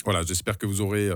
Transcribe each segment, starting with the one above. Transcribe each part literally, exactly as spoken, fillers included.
Voilà, j'espère que vous aurez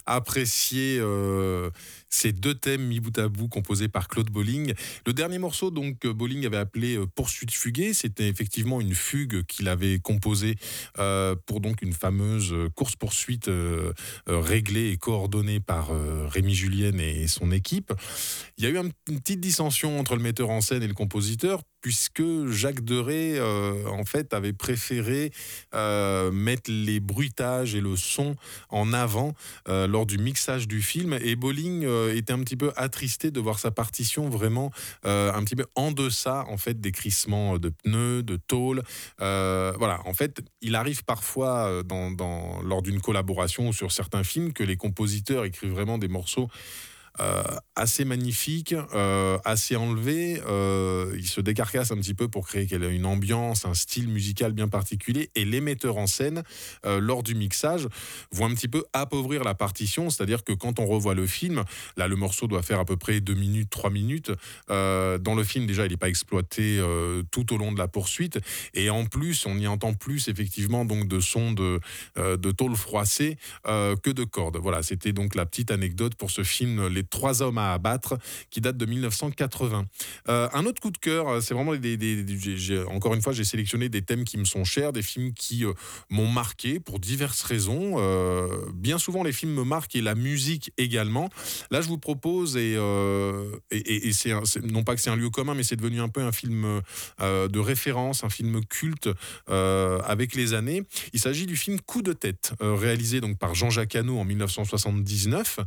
apprécié euh, ces deux thèmes mis bout à bout composés par Claude Bolling. Le dernier morceau, donc, que Bolling avait appelé euh, Poursuite fuguée, c'était effectivement une fugue qu'il avait composée euh, pour donc une fameuse course-poursuite euh, euh, réglée et coordonnée par euh, Rémi Julienne et son équipe. Il y a eu un- une petite dissension entre le metteur en scène et le compositeur, puisque Jacques Deray, euh, en fait, avait préféré euh, mettre les bruitages et le son en avant euh, lors du mixage du film. Et Bolling euh, était un petit peu attristé de voir sa partition vraiment euh, un petit peu en deçà, en fait, des crissements de pneus, de tôle. Euh, voilà, en fait, il arrive parfois euh, dans, dans, lors d'une collaboration ou sur certains films que les compositeurs écrivent vraiment des morceaux euh, assez magnifique, euh, assez enlevé. Euh, il se décarcasse un petit peu pour créer une ambiance, un style musical bien particulier. Et les metteurs en scène, euh, lors du mixage, vont un petit peu appauvrir la partition. C'est-à-dire que quand on revoit le film, là, le morceau doit faire à peu près deux minutes, trois minutes. Euh, dans le film, déjà, il n'est pas exploité euh, tout au long de la poursuite. Et en plus, on y entend plus, effectivement, donc de sons de, euh, de tôle froissée euh, que de cordes. Voilà, c'était donc la petite anecdote pour ce film, Les Trois hommes à abattre, qui date de mille neuf cent quatre-vingts. Euh, un autre coup de cœur, c'est vraiment des, des, des j'ai, j'ai, encore une fois, j'ai sélectionné des thèmes qui me sont chers, des films qui euh, m'ont marqué pour diverses raisons. Euh, bien souvent, les films me marquent et la musique également. Là, je vous propose, et, euh, et, et, et c'est, un, c'est non pas que c'est un lieu commun, mais c'est devenu un peu un film euh, de référence, un film culte euh, avec les années. Il s'agit du film Coup de tête, euh, réalisé donc par Jean-Jacques Hano en mille neuf cent soixante-dix-neuf.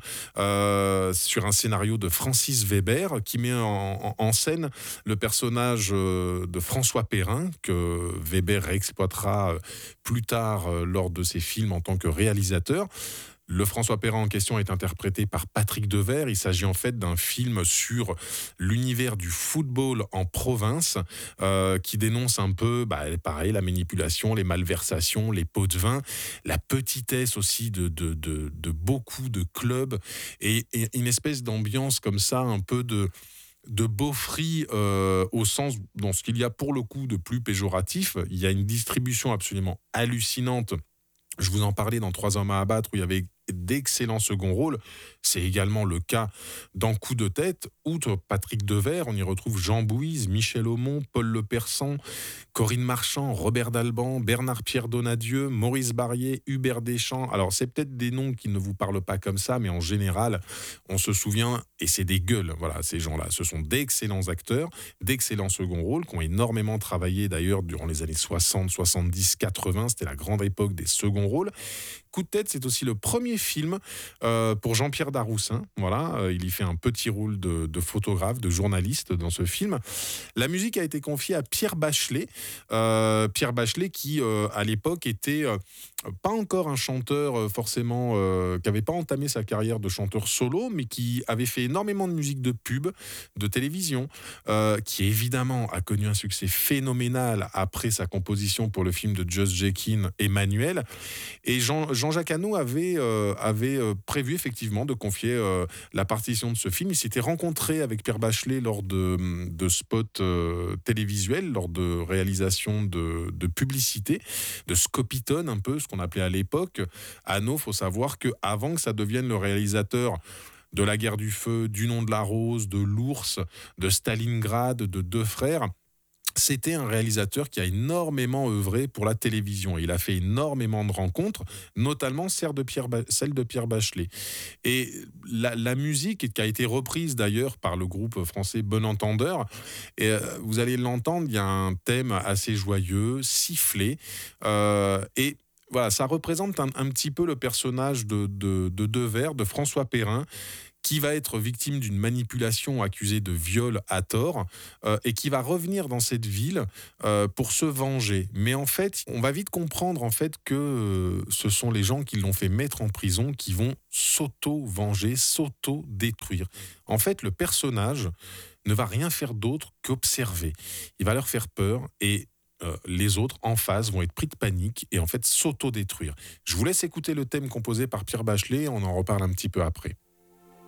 Euh, sur un scénario de Francis Weber qui met en, en, en scène le personnage euh, de François Perrin que Weber réexploitera euh, plus tard euh, lors de ses films en tant que réalisateur. Le François Perrin en question est interprété par Patrick Devers. Il s'agit en fait d'un film sur l'univers du football en province euh, qui dénonce un peu, bah, pareil, la manipulation, les malversations, les pots de vin, la petitesse aussi de, de, de, de beaucoup de clubs et, et une espèce d'ambiance comme ça, un peu de de beaufry euh, au sens dans ce qu'il y a pour le coup de plus péjoratif. Il y a une distribution absolument hallucinante. Je vous en parlais dans Trois hommes à abattre où il y avait d'excellents seconds rôles. C'est également le cas dans Coup de tête. Outre Patrick Devers, on y retrouve Jean Bouise, Michel Aumont, Paul Le Persan, Corinne Marchand, Robert Dalban, Bernard-Pierre Donadieu, Maurice Barrier, Hubert Deschamps. Alors, c'est peut-être des noms qui ne vous parlent pas comme ça, mais en général, on se souvient, et c'est des gueules, voilà, ces gens-là. Ce sont d'excellents acteurs, d'excellents seconds rôles, qui ont énormément travaillé d'ailleurs durant les années soixante, soixante-dix, quatre-vingts. C'était la grande époque des seconds rôles. Coup de tête, c'est aussi le premier film euh, pour Jean-Pierre Daroussin. Voilà, euh, il y fait un petit rôle de, de photographe, de journaliste dans ce film. La musique a été confiée à Pierre Bachelet. Euh, Pierre Bachelet qui, euh, à l'époque, était euh, pas encore un chanteur euh, forcément, euh, qui n'avait pas entamé sa carrière de chanteur solo, mais qui avait fait énormément de musique de pub, de télévision, euh, qui évidemment a connu un succès phénoménal après sa composition pour le film de Just Jekin, Emmanuel. Et Jean, Jean-Jacques Hano avait, euh, avait euh, prévu effectivement de confier euh, la partition de ce film. Il s'était rencontré avec Pierre Bachelet lors de, de spots euh, télévisuels, lors de réalisation de, de publicité, de scopitone un peu, ce qu'on appelait à l'époque. Hano, il faut savoir qu'avant que ça devienne le réalisateur de La Guerre du Feu, du Nom de la Rose, de L'Ours, de Stalingrad, de Deux Frères, c'était un réalisateur qui a énormément œuvré pour la télévision. Il a fait énormément de rencontres, notamment celle de Pierre, ba- celle de Pierre Bachelet. Et la, la musique, qui a été reprise d'ailleurs par le groupe français Bon Entendeur, et euh, vous allez l'entendre, il y a un thème assez joyeux, sifflé, euh, et voilà, ça représente un, un petit peu le personnage de, de, de Devers, de François Perrin, qui va être victime d'une manipulation accusée de viol à tort euh, et qui va revenir dans cette ville euh, pour se venger. Mais en fait, on va vite comprendre en fait que euh, ce sont les gens qui l'ont fait mettre en prison qui vont s'auto-venger, s'auto-détruire. En fait, le personnage ne va rien faire d'autre qu'observer. Il va leur faire peur et euh, les autres en face vont être pris de panique et en fait s'auto-détruire. Je vous laisse écouter le thème composé par Pierre Bachelet, on en reparle un petit peu après.